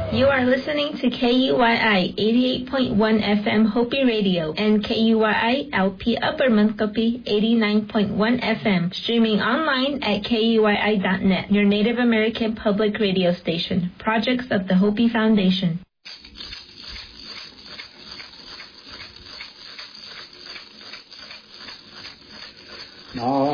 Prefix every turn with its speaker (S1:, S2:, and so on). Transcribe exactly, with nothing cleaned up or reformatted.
S1: You are listening to K U Y I eighty-eight point one F M Hopi Radio and K U Y I L P Upper Muskopi eighty-nine point one F M, streaming online at K U Y I dot net, your Native American public radio station. Projects of the Hopi Foundation.
S2: No.